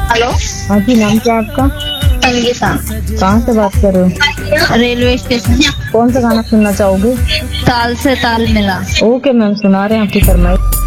Hello. हाँ जी, नाम क्या है आपका? संगीता। कहाँ से बात कर रहे हो? Railway station. कौन सा गाना सुनना चाहोगे? ताल से ताल मिला। ओके मैम, सुना रहे हैं आपकी फरमाइश।